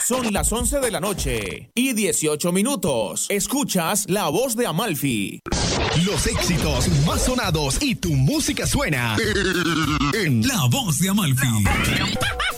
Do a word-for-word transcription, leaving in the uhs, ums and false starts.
Son las once de la noche y dieciocho minutos. Escuchas La Voz de Amalfi. Los éxitos más sonados y tu música suena en La Voz de Amalfi.